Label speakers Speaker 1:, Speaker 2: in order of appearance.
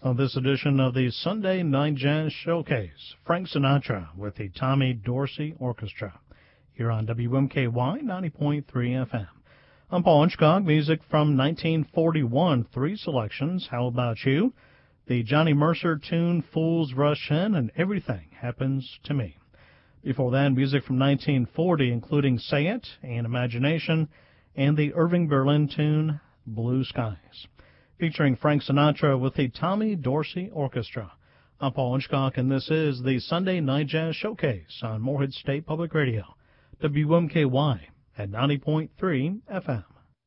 Speaker 1: On this edition of the Sunday Night Jazz Showcase, Frank Sinatra with the Tommy Dorsey Orchestra here on WMKY 90.3 FM. I'm Paul Hitchcock, music from 1941, three selections. How About You? The Johnny Mercer tune Fools Rush In and Everything Happens to Me. Before that, music from 1940, including Say It and Imagination, and the Irving Berlin tune Blue Skies, featuring Frank Sinatra with the Tommy Dorsey Orchestra. I'm Paul Hitchcock, and this is the Sunday Night Jazz Showcase on Morehead State Public Radio, WMKY at 90.3 FM.